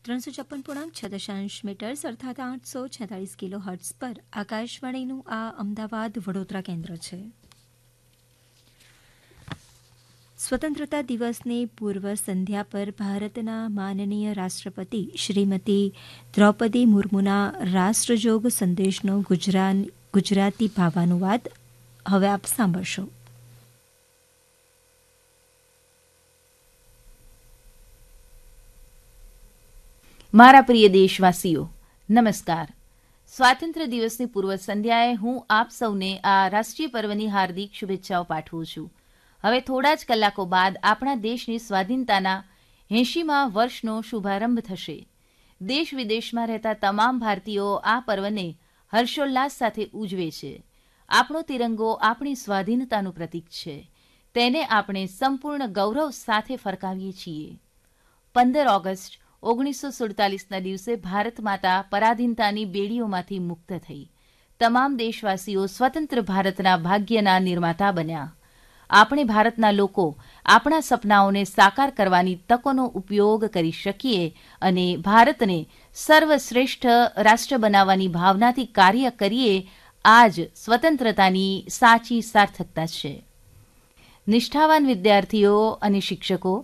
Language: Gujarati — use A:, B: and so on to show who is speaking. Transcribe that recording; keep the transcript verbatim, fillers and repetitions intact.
A: ત્રણસો છપ્પન પૂર્ણાંક છ દશાંશ મીટર્સ અર્થાત આઠસો છેતાળીસ કિલો હર્ટ્સ પર આકાશવાણીનું આ અમદાવાદ વડોદરા કેન્દ્ર છે. સ્વતંત્રતા દિવસની પૂર્વ સંધ્યા પર ભારતના માનનીય રાષ્ટ્રપતિ શ્રીમતી દ્રૌપદી મુર્મુના રાષ્ટ્રજોગ સંદેશનો ગુજરાતી ભાવાનુવાદ હવે આપ સાંભળશો.
B: મારા પ્રિય દેશવાસીઓ, નમસ્કાર. સ્વાતંત્ર્ય દિવસની પૂર્વ સંધ્યાએ હું આપ સૌને આ રાષ્ટ્રીય પર્વની હાર્દિક શુભેચ્છાઓ પાઠવું છું. હવે થોડા જ કલાકો બાદ આપણા દેશની સ્વાધીનતાના એંશીમા વર્ષનો શુભારંભ થશે. દેશ વિદેશમાં રહેતા તમામ ભારતીયો આ પર્વને હર્ષોલ્લાસ સાથે ઉજવે છે. આપણો તિરંગો આપણી સ્વાધીનતાનું પ્રતીક છે. તેને આપણે સંપૂર્ણ ગૌરવ સાથે ફરકાવીએ છીએ. પંદર ઓગસ્ટ ઓગણીસો સુડતાલીસના દિવસે ભારત માતા પરાધીનતાની બેડીઓમાંથી મુક્ત થઈ. તમામ દેશવાસીઓ સ્વતંત્ર ભારતના ભાગ્યના નિર્માતા બન્યા. આપણે ભારતના લોકો આપણા સપનાઓને સાકાર કરવાની તકોનો ઉપયોગ કરી શકીએ અને ભારતને સર્વશ્રેષ્ઠ રાષ્ટ્ર બનાવવાની ભાવનાથી કાર્ય કરીએ. આ જ સ્વતંત્રતાની સાચી સાર્થકતા છે. નિષ્ઠાવાન વિદ્યાર્થીઓ અને શિક્ષકો,